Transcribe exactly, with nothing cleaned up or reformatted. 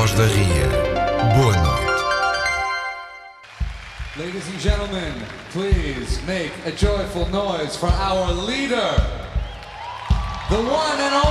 Voz da Ria. Boa noite. Ladies and gentlemen, please make a joyful noise for our leader, the one and